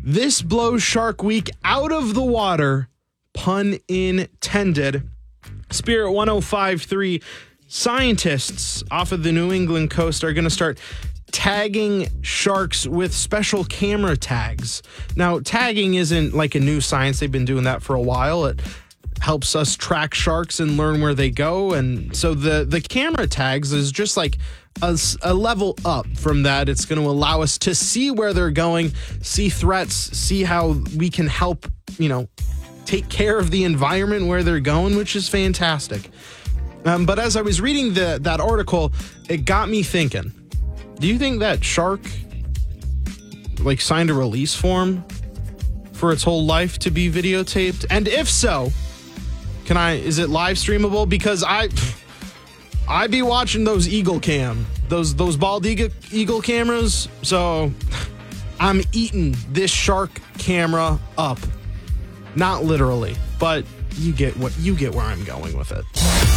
This blows Shark Week out of the water, pun intended. Spirit 105.3 scientists off of the New England coast are going to start tagging sharks with special camera tags. Now, tagging isn't like a new science. They've been doing that for a while. It helps us track sharks and learn where they go. And so the camera tags is just like a level up from that. It's going to allow us to see where they're going, see threats, see how we can help, take care of the environment where they're going, which is fantastic. But as I was reading that article, it got me thinking, do you think that shark signed a release form for its whole life to be videotaped? And if so, is it live streamable? Because I be watching those Eagle Cam, those bald eagle cameras. So I'm eating this shark camera up. Not literally, but you get where I'm going with it.